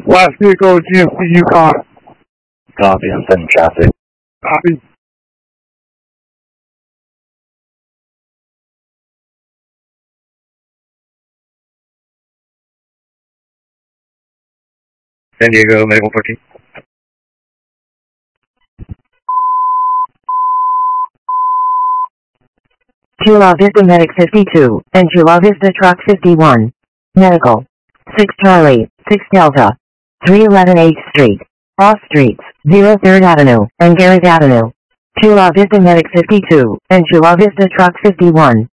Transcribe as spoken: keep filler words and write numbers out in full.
Last vehicle is G M C Yukon. Copy, I'm sending traffic. Copy. San Diego, Medical fourteen. Chula Vista Medic fifty-two, and Chula Vista Truck fifty-one. Medical. six Charlie, six Delta. three eleven eighth Street. Off Streets, zero third Avenue, and Garrett Avenue. Chula Vista Medic fifty-two, and Chula Vista Truck fifty-one.